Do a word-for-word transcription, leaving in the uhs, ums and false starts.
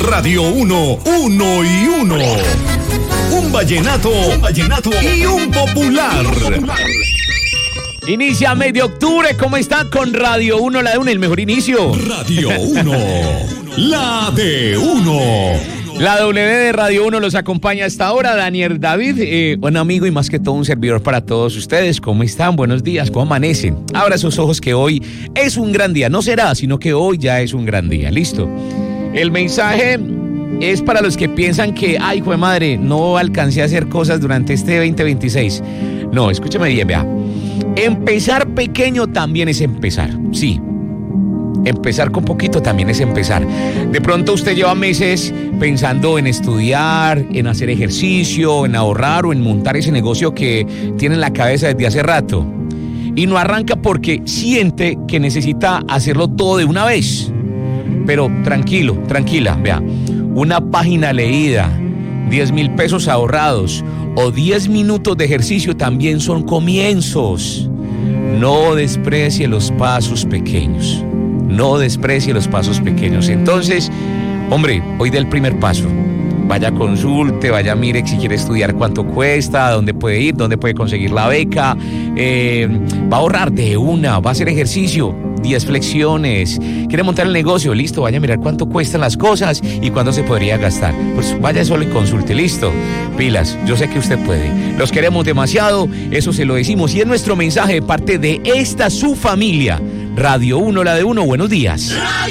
Radio Uno, uno y uno. Un vallenato, un vallenato y un popular. Inicia mes de octubre, ¿cómo está? Con Radio Uno, la de Uno, el mejor inicio. Radio Uno, la de Uno. La W de Radio Uno los acompaña hasta ahora, Daniel David, eh, un amigo y más que todo un servidor para todos ustedes. ¿Cómo están? Buenos días, ¿cómo amanecen? Abra sus ojos que hoy es un gran día, no será, sino que hoy ya es un gran día, ¿listo? El mensaje es para los que piensan que, ay, jue madre, no alcancé a hacer cosas durante este veinte veintiséis. No, escúchame bien, vea. Empezar pequeño también es empezar, sí. Empezar con poquito también es empezar. De pronto usted lleva meses pensando en estudiar, en hacer ejercicio, en ahorrar o en montar ese negocio que tiene en la cabeza desde hace rato. Y no arranca porque siente que necesita hacerlo todo de una vez. Pero tranquilo, tranquila, vea. Una página leída, diez mil pesos ahorrados o diez minutos de ejercicio también son comienzos. No desprecie los pasos pequeños. No desprecie los pasos pequeños. Entonces, hombre, hoy dé el primer paso. Vaya, consulte, vaya, mire si quiere estudiar cuánto cuesta, dónde puede ir, dónde puede conseguir la beca. Eh, va a ahorrar de una, va a hacer ejercicio, diez flexiones. Quiere montar el negocio, listo, vaya a mirar cuánto cuestan las cosas y cuánto se podría gastar. Pues vaya solo y consulte, listo. Pilas, yo sé que usted puede. Los queremos demasiado, eso se lo decimos y es nuestro mensaje de parte de esta su familia. Radio Uno, la de Uno, buenos días.